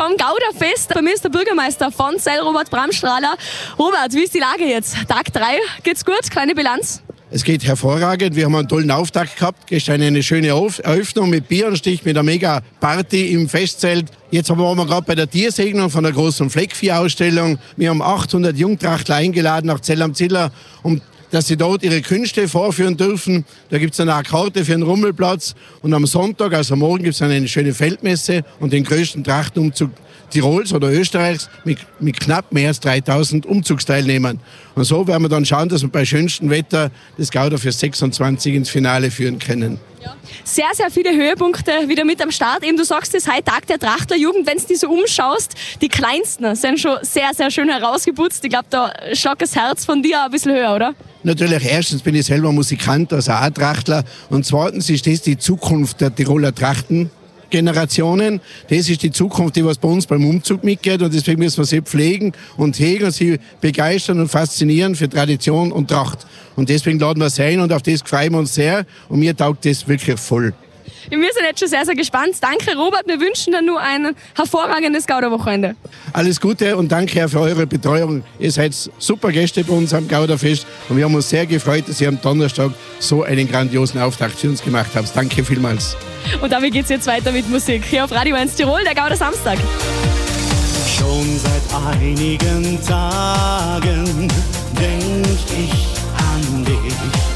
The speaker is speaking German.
vom Gauderfest. Bei mir ist der Bürgermeister von Zell, Robert Bramstrahler. Robert, wie ist die Lage jetzt? Tag 3, geht's gut? Kleine Bilanz? Es geht hervorragend. Wir haben einen tollen Auftakt gehabt. Gestern eine schöne Eröffnung mit Bieranstich, mit einer mega Party im Festzelt. Jetzt waren wir gerade bei der Tiersegnung von der großen Fleckvieh-Ausstellung. Wir haben 800 Jungtrachtler eingeladen nach Zell am Ziller, dass sie dort ihre Künste vorführen dürfen. Da gibt es eine Karte für einen Rummelplatz. Und am Sonntag, also morgen, gibt es eine schöne Feldmesse und den größten Trachtenumzug Tirols oder Österreichs mit knapp mehr als 3000 Umzugsteilnehmern. Und so werden wir dann schauen, dass wir bei schönstem Wetter das Gauder für 26 ins Finale führen können. Ja. Sehr, sehr viele Höhepunkte wieder mit am Start. Eben, du sagst, es ist heute Tag der Trachtlerjugend. Wenn du dich so umschaust, die Kleinsten sind schon sehr, sehr schön herausgeputzt. Ich glaube, da schlägt das Herz von dir ein bisschen höher, oder? Natürlich, erstens bin ich selber Musikant, also auch Trachtler. Und zweitens ist das die Zukunft der Tiroler Trachtengenerationen. Das ist die Zukunft, die was bei uns beim Umzug mitgeht. Und deswegen müssen wir sie pflegen und hegen und sie begeistern und faszinieren für Tradition und Tracht. Und deswegen laden wir sie ein und auf das freuen wir uns sehr. Und mir taugt das wirklich voll. Wir sind jetzt schon sehr, sehr gespannt. Danke, Robert. Wir wünschen dir nur ein hervorragendes Gauderwochenende. Alles Gute und danke für eure Betreuung. Ihr seid super Gäste bei uns am Gauderfest und wir haben uns sehr gefreut, dass ihr am Donnerstag so einen grandiosen Auftakt für uns gemacht habt. Danke vielmals. Und damit geht es jetzt weiter mit Musik. Hier auf Radio 1 Tirol, der Gauder Samstag. Schon seit einigen Tagen denk ich an dich.